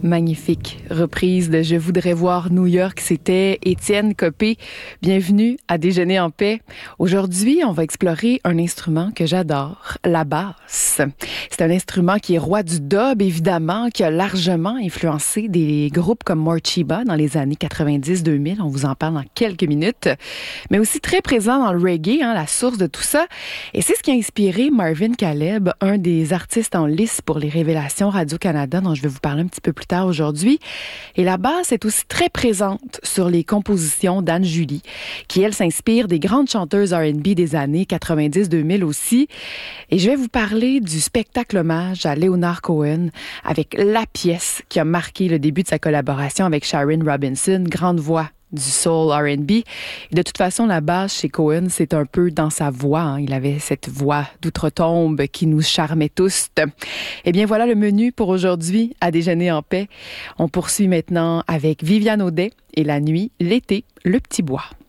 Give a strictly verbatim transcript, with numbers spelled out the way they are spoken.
Magnifique reprise de Je voudrais voir New York, c'était Étienne Copé. Bienvenue à Déjeuner en paix. Aujourd'hui, on va explorer un instrument que j'adore, la basse. C'est un instrument qui est roi du dub, évidemment, qui a largement influencé des groupes comme Morcheeba dans les années quatre-vingt-dix deux mille. On vous en parle dans quelques minutes. Mais aussi très présent dans le reggae, hein, la source de tout ça. Et c'est ce qui a inspiré Marvin Caleb, un des artistes en lice pour les Révélations Radio-Canada, dont je vais vous parler un petit peu plus tard aujourd'hui. Et la basse est aussi très présente sur les compositions d'Anne Julie, qui, elle, s'inspire des grandes chanteuses R and B des années quatre-vingt-dix deux mille aussi. Et je vais vous parler du spectacle hommage à Leonard Cohen avec la pièce qui a marqué le début de sa collaboration avec Sharon Robinson, grande voix du soul R and B. Et de toute façon, la basse chez Cohen, c'est un peu dans sa voix. Hein. Il avait cette voix d'outre-tombe qui nous charmait tous. Eh bien, voilà le menu pour aujourd'hui à Déjeuner en paix. On poursuit maintenant avec Viviane Audet et la nuit, l'été, le petit bois.